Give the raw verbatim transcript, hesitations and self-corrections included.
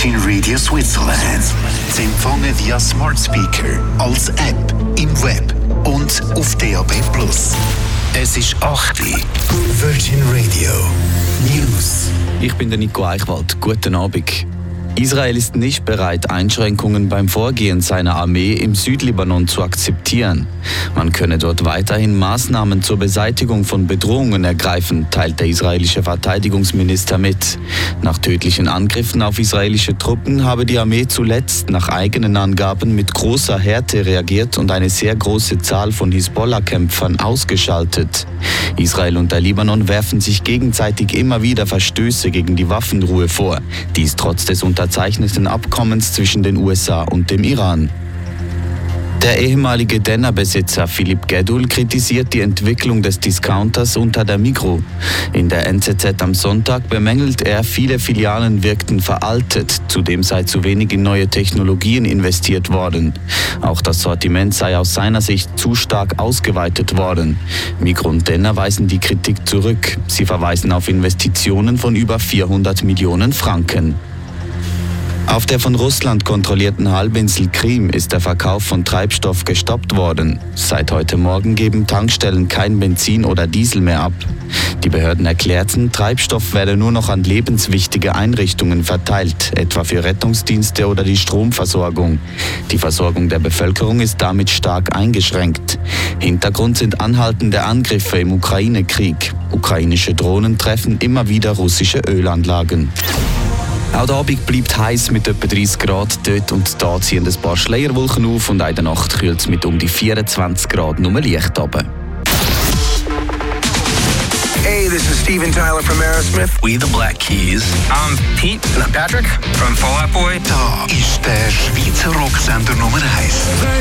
Virgin Radio Switzerland. Sie empfangen via Smart Speaker, als App, im Web und auf D A B plus. Es ist acht Uhr. Virgin Radio News. Ich bin der Nico Eichwald. Guten Abend. Israel ist nicht bereit, Einschränkungen beim Vorgehen seiner Armee im Südlibanon zu akzeptieren. Man könne dort weiterhin Maßnahmen zur Beseitigung von Bedrohungen ergreifen, teilt der israelische Verteidigungsminister mit. Nach tödlichen Angriffen auf israelische Truppen habe die Armee zuletzt nach eigenen Angaben mit großer Härte reagiert und eine sehr große Zahl von Hisbollah-Kämpfern ausgeschaltet. Israel und der Libanon werfen sich gegenseitig immer wieder Verstöße gegen die Waffenruhe vor. Dies trotz des unterzeichneten Abkommens zwischen den U S A und dem Iran. Der ehemalige Denner-Besitzer Philipp Gedul kritisiert die Entwicklung des Discounters unter der Migros. In der N Z Z am Sonntag bemängelt er, viele Filialen wirkten veraltet, zudem sei zu wenig in neue Technologien investiert worden. Auch das Sortiment sei aus seiner Sicht zu stark ausgeweitet worden. Migros und Denner weisen die Kritik zurück. Sie verweisen auf Investitionen von über vierhundert Millionen Franken. Auf der von Russland kontrollierten Halbinsel Krim ist der Verkauf von Treibstoff gestoppt worden. Seit heute Morgen geben Tankstellen kein Benzin oder Diesel mehr ab. Die Behörden erklärten, Treibstoff werde nur noch an lebenswichtige Einrichtungen verteilt, etwa für Rettungsdienste oder die Stromversorgung. Die Versorgung der Bevölkerung ist damit stark eingeschränkt. Hintergrund sind anhaltende Angriffe im Ukraine-Krieg. Ukrainische Drohnen treffen immer wieder russische Ölanlagen. Auch der Abend bleibt heiß mit etwa dreißig Grad. Dort und da ziehen ein paar Schleierwolken auf und in der Nacht kühlt es mit um die vierundzwanzig Grad nur leicht runter. Hey, this is Steven Tyler from Aerosmith. We the Black Keys. I'm Pete. And I'm Patrick from Fall Out Boy. Da ist der Schweizer Rocksender Nummer eins.